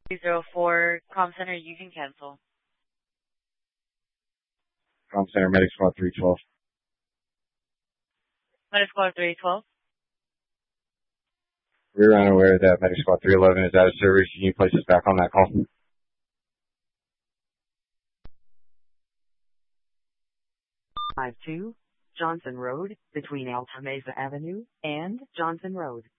304 Com Center, you can cancel. Com Center, Medic Squad 312. Medic Squad 312. We're unaware that Medic Squad 311 is out of service. Can you place us back on that call? 52 Johnson Road, between Alta Mesa Avenue and Johnson Road.